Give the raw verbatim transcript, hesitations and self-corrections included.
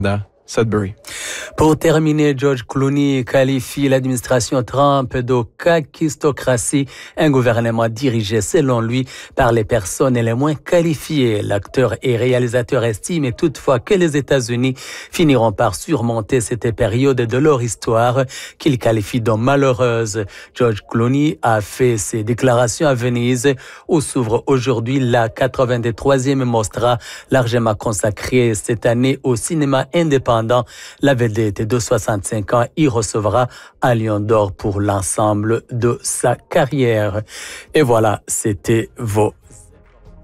Sudbury. Pour terminer, George Clooney qualifie l'administration Trump de kakistocratie, un gouvernement dirigé selon lui par les personnes les moins qualifiées. L'acteur et réalisateur estime toutefois que les États-Unis finiront par surmonter cette période de leur histoire qu'il qualifie de malheureuse. George Clooney a fait ses déclarations à Venise où s'ouvre aujourd'hui la quatre-vingt-troisième Mostra, largement consacrée cette année au cinéma indépendant. La vedette de soixante-cinq ans y recevra un Lion d'Or pour l'ensemble de sa carrière. Et voilà, c'était vos